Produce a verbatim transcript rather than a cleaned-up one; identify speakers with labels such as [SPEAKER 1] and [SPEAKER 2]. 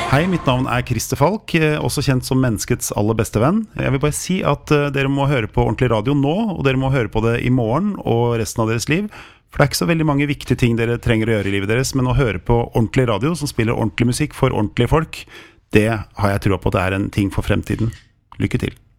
[SPEAKER 1] Hei, mitt navn er Christer Falk, også kjent som menneskets aller beste venn. Jeg vil bare si at dere må høre på ordentlig radio nå, og dere må høre på det i morgen og resten av deres liv. For det er ikke så veldig mange viktige ting dere trenger å gjøre i livet deres, men å høre på ordentlig radio som spiller ordentlig musikk for ordentlige folk, det har jeg trodd på at det er en ting for fremtiden. Lykke til!